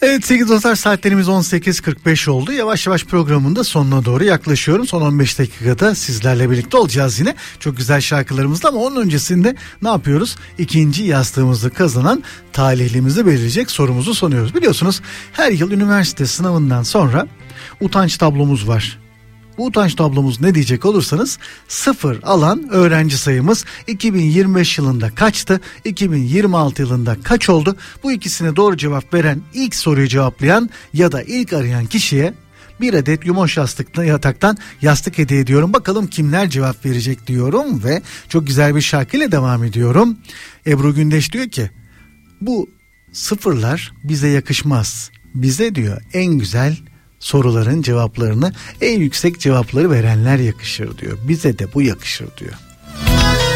Evet sevgili dostlar, saatlerimiz 18.45 oldu. Yavaş yavaş programın da sonuna doğru yaklaşıyorum. Son 15 dakikada sizlerle birlikte olacağız yine. Çok güzel şarkılarımızla, ama onun öncesinde ne yapıyoruz? İkinci yastığımızı kazanan talihlimizi belirleyecek sorumuzu soruyoruz. Biliyorsunuz her yıl üniversite sınavından sonra utanç tablomuz var. Bu utanç tablomuz ne diyecek olursanız, 0 alan öğrenci sayımız 2025 yılında kaçtı? 2026 yılında kaç oldu? Bu ikisine doğru cevap veren, ilk soruyu cevaplayan ya da ilk arayan kişiye bir adet Yumoş yataktan yastık hediye ediyorum. Bakalım kimler cevap verecek diyorum ve çok güzel bir şarkıyla devam ediyorum. Ebru Gündeş diyor ki, bu sıfırlar bize yakışmaz. Bize diyor en güzel soruların cevaplarını, en yüksek cevapları verenler yakışır diyor. Bize de bu yakışır diyor.